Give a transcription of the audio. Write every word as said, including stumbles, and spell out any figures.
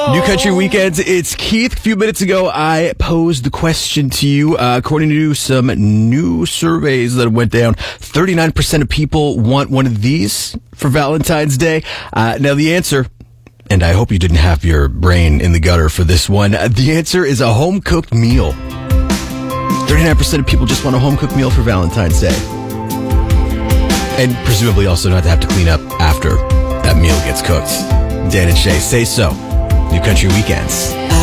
New Country Weekends, it's Keith. A few minutes ago, I posed the question to you. Uh, according to some new surveys that went down, thirty-nine percent of people want one of these for Valentine's Day. Uh, now, the answer, and I hope you didn't have your brain in the gutter for this one, uh, the answer is a home-cooked meal. thirty-nine percent of people just want a home-cooked meal for Valentine's Day. And presumably also not to have to clean up after that meal gets cooked. Dan and Shay, say so. New Country Weekends. I